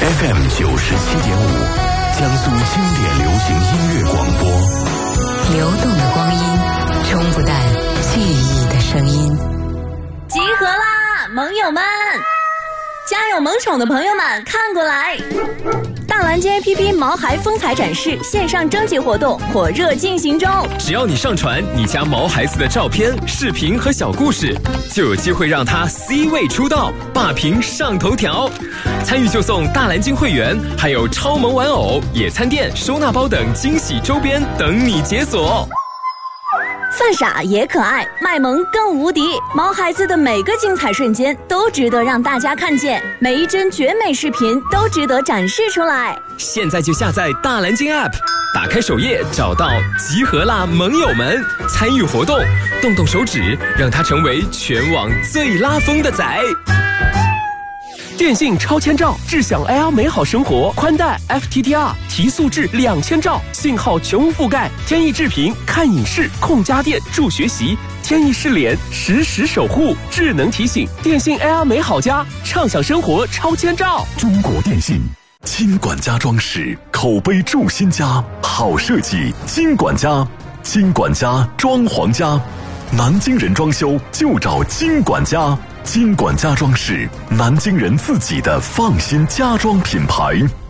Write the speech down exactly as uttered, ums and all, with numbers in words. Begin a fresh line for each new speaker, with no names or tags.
F M 九十七点五，江苏经典流行音乐广播。
流动的光阴，冲不淡记忆的声音。
集合啦，盟友们！家有萌宠的朋友们看过来！大蓝鲸 A P P 毛孩风采展示线上征集活动火热进行中，
只要你上传你家毛孩子的照片、视频和小故事，就有机会让他 C 位出道，霸屏上头条。参与就送大蓝鲸会员，还有超萌玩偶、野餐垫、收纳包等惊喜周边等你解锁。
犯傻也可爱，卖萌更无敌。毛孩子的每个精彩瞬间都值得让大家看见，每一帧绝美视频都值得展示出来。
现在就下载大蓝鲸 App， 打开首页找到集合啦盟友们，参与活动，动动手指，让它成为全网最拉风的仔。
电信超千兆，智享 Air 美好生活，宽带 F T T R 提速至两千兆，信号全无覆盖，天翼智屏看影视、控家电、助学习，天翼视联实时守护，智能提醒，电信 Air 美好家，畅享生活超千兆。
中国电信金管家装饰，口碑筑新家，好设计金管家，金管家装潢家，南京人装修就找金管家。金管家装饰，南京人自己的放心家装品牌。